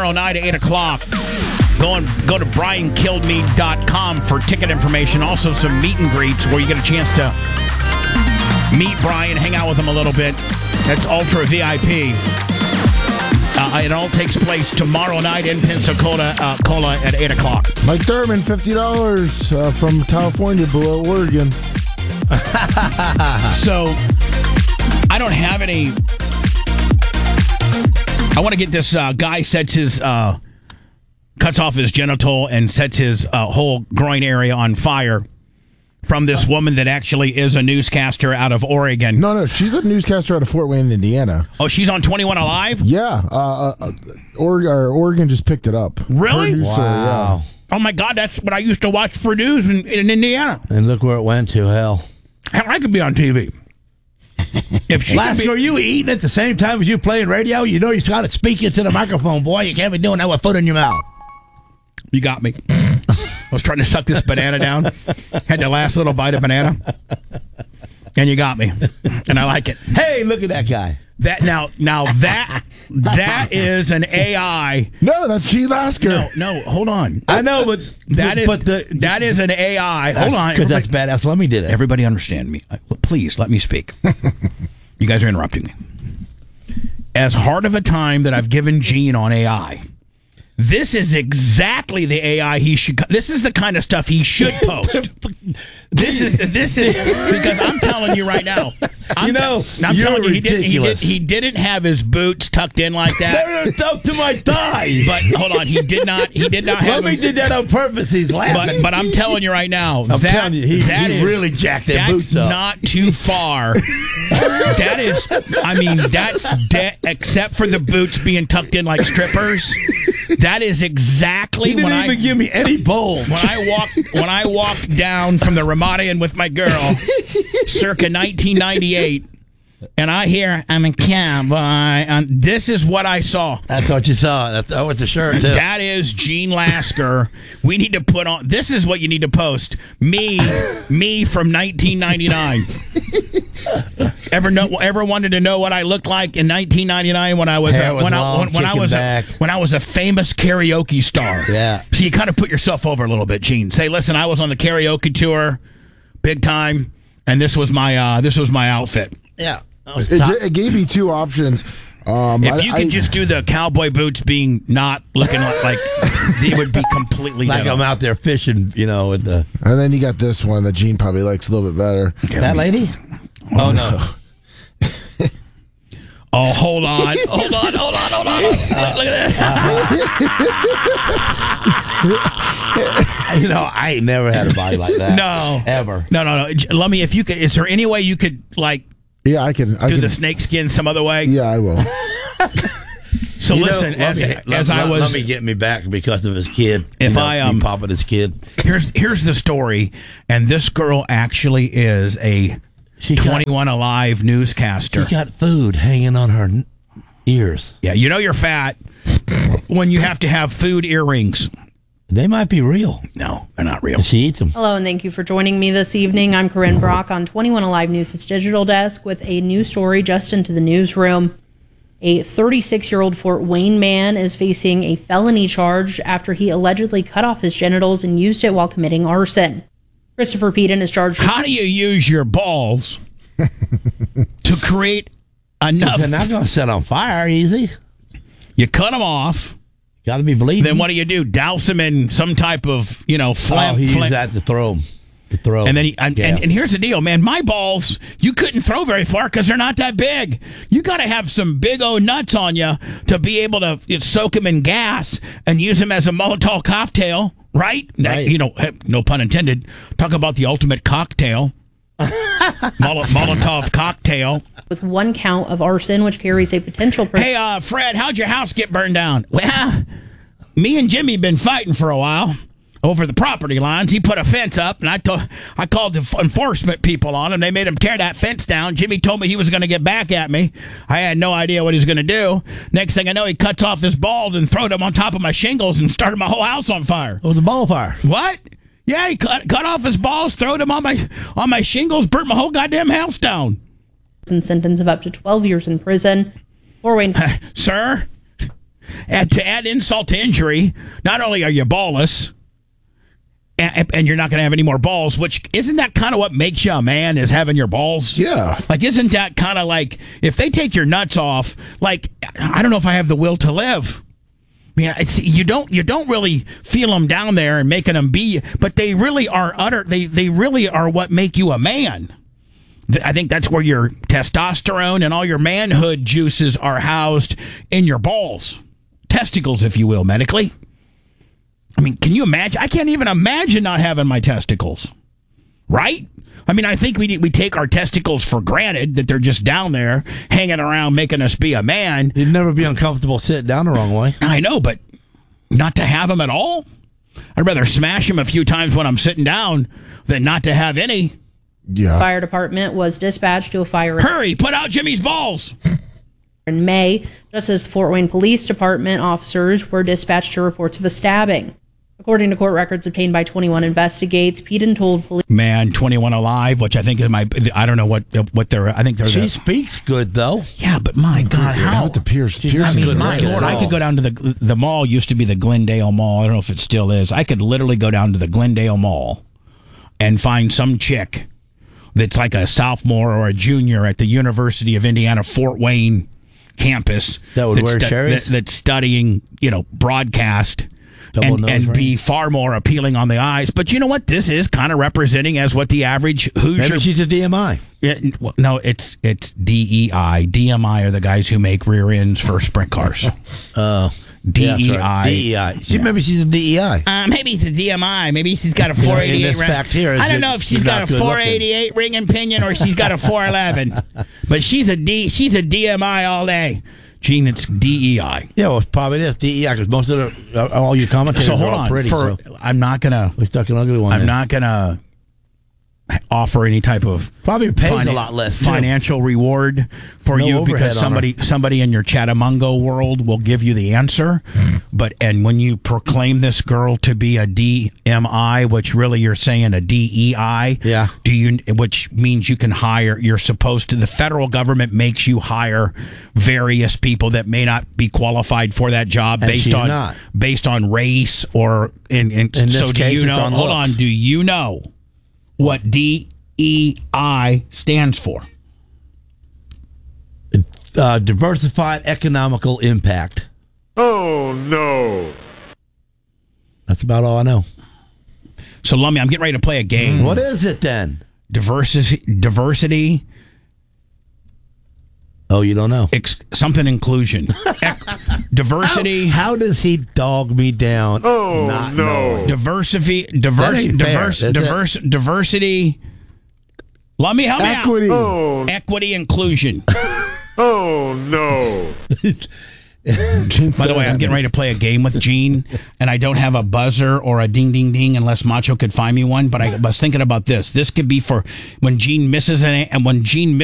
tomorrow night at 8 o'clock. Go to briankilledme.com for ticket information. Also some meet and greets where you get a chance to meet Brian, hang out with him a little bit. That's Ultra VIP. It all takes place tomorrow night in Pensacola at 8 o'clock. Mike Thurman, $50 from California, below Oregon. So, I don't have any... I want to get this guy sets his... cuts off his genital and sets his whole groin area on fire from this woman that actually is a newscaster out of Oregon. No, she's a newscaster out of Fort Wayne, Indiana. Oh, she's on 21 Alive? Yeah. Oregon just picked it up. Really? Wow. Yeah. Oh, my God, that's what I used to watch for news in Indiana. And look where it went to, hell. Hell, I could be on TV. If she Lasker, are you eating at the same time as you playing radio? You know you got to speak into the microphone, boy. You can't be doing that with foot in your mouth. You got me. I was trying to suck this banana down. Had the last little bite of banana. And you got me. And I like it. Hey, look at that guy. That is an AI. No, that's G. Lasker. No, hold on. I know, but that is an AI. Hold on. Because that's badass. Let me do that. Everybody understand me. Please, let me speak. You guys are interrupting me. As hard of a time that I've given Gene on AI, this is exactly the AI he should. This is the kind of stuff he should post. This is because I'm telling you right now. I'm telling you, he didn't have his boots tucked in like that. They're up to my thighs. But hold on, he did not have. He did that on purpose. He's laughing. But I'm telling you right now, I'm telling you, he really jacked their boots up. That's not too far. That is, I mean, that's except for the boots being tucked in like strippers. That is exactly he didn't even give me any bowl. When I walked down from the Ramada Inn with my girl, circa 1998, and I hear I'm a cowboy, and this is what I saw. That's what you saw. That's with the shirt too. That is Gene Lasker. We need to put on. This is what you need to post. Me from 1999. Ever wanted to know what I looked like in 1999 when I was when I was a famous karaoke star? Yeah. So you kind of put yourself over a little bit, Gene. Say, listen, I was on the karaoke tour, big time, and this was my outfit. Yeah. It gave me two options. If you could just do the cowboy boots being not looking like they would be completely like I'm out there fishing, with the. And then you got this one that Gene probably likes a little bit better. Okay, that lady? Oh no. Oh, hold on. Look at that. I ain't never had a body like that. No. Ever. No. Let me, if you could, is there any way you could, yeah, I can do the snake skin some other way? Yeah, I will. So listen, let me get me back because of his kid. If me popping his kid. Here's the story, and this girl actually is a 21 Alive newscaster. She got food hanging on her ears. Yeah, you're fat when you have to have food earrings. They might be real. No, they're not real. And she eats them. Hello, and thank you for joining me this evening. I'm Corinne Brock on 21 Alive News' digital desk with a new story just into the newsroom. A 36-year-old Fort Wayne man is facing a felony charge after he allegedly cut off his genitals and used it while committing arson. Christopher Peden is charged. How do you use your balls to create enough? They're not going to set on fire easy. You cut them off. Got to be bleeding. Then what do? Douse them in some type of, phlegm. He used that to throw them. And then and here's the deal, man. My balls, you couldn't throw very far because they're not that big. You got to have some big old nuts on you to be able to soak them in gas and use them as a Molotov cocktail, right? No pun intended. Talk about the ultimate cocktail. Molotov cocktail. With one count of arson, which carries a potential... Hey, Fred, how'd your house get burned down? Well, me and Jimmy been fighting for a while over the property lines. He put a fence up, and I called the enforcement people on him. They made him tear that fence down. Jimmy told me he was going to get back at me. I had no idea what he was going to do. Next thing I know, he cuts off his balls and throws them on top of my shingles and started my whole house on fire. Oh, the ball fire. What? Yeah, he cut off his balls, throwed them on my shingles, burnt my whole goddamn house down. And sentence of up to 12 years in prison. Fort Wayne. Sir, And to add insult to injury, not only are you ballless, and you're not going to have any more balls, which isn't that kind of what makes you a man, is having your balls? Yeah. Like, isn't that kind of like, if they take your nuts off, like, I don't know if I have the will to live. I mean, you don't really feel them down there and making them be, but they really are they really are what make you a man. I think that's where your testosterone and all your manhood juices are housed, in your balls. Testicles, if you will, medically. I mean, can you imagine? I can't even imagine not having my testicles. Right? I mean, I think we take our testicles for granted, that they're just down there hanging around making us be a man. You'd never be uncomfortable sitting down the wrong way. I know, but not to have them at all? I'd rather smash them a few times when I'm sitting down than not to have any. Yeah. Fire department was dispatched to a fire. Hurry, put out Jimmy's balls. In May, just as Fort Wayne Police Department officers were dispatched to reports of a stabbing. According to court records obtained by 21 Investigates, Peden told police... Man, 21 Alive, which I think is I don't know what they're, I think they're... She speaks good, though. Yeah, but my God, how... With the Pierce. I mean, good my name. Lord, I could go down to the mall, used to be the Glendale Mall. I don't know if it still is. I could literally go down to the Glendale Mall and find some chick that's like a sophomore or a junior at the University of Indiana, Fort Wayne campus. That would wear cherries? That's studying, broadcast. And be far more appealing on the eyes. But you know what? This is kind of representing as what the average Hoosier... Maybe she's a DMI. Well, no, it's DEI. DMI are the guys who make rear ends for sprint cars. DEI. Yeah, right. DEI. Maybe she's a DEI. Maybe it's a DMI. Maybe she's got a 488 in this fact here, I don't know if she's got a 488 ring and pinion or she's got a 411. But she's a DMI all day. Gene, it's DEI. Yeah, well, probably is DEI because most of all your commentators so hold are all on. pretty. I'm not gonna. We stuck an ugly one. I'm not gonna offer any type of probably pays a lot less financial reward for No you because overhead somebody in your Chatamungo world will give you the answer. And when you proclaim this girl to be a DMI, which really you're saying a DEI, yeah, which means you can hire. You're supposed to. The federal government makes you hire various people that may not be qualified for that job based on race or in so do you know? Hold on. Do you know what DEI stands for? Diversified economical impact. Oh, no. That's about all I know. So, Lummy, I'm getting ready to play a game. What is it then? Diversity. Oh, you don't know. Something inclusion. Diversity. How does he dog me down? Oh, not no. knowing? Diversity. Lummy, help me Equity. out. Oh, Equity inclusion. oh, no. By the way, I'm getting ready to play a game with Gene, and I don't have a buzzer or a ding, ding, ding unless Macho could find me one. But I was thinking about this. This could be for when Gene misses and when Gene